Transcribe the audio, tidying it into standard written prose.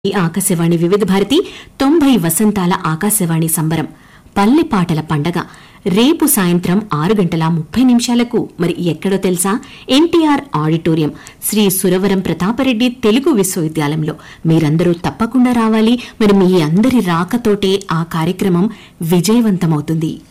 ఈ ఆకాశవాణి వివిధ భారతి 90 వసంతాల ఆకాశవాణి సంబరం పల్లె పాటల పండగ రేపు సాయంత్రం 6:30 మరి ఎక్కడో తెలుసా? ఎన్టీఆర్ ఆడిటోరియం, శ్రీ సురవరం ప్రతాపరెడ్డి తెలుగు విశ్వవిద్యాలయంలో. మీరందరూ తప్పకుండా రావాలి. మరి మీ అందరి రాకతోటే ఆ కార్యక్రమం విజయవంతమవుతుంది.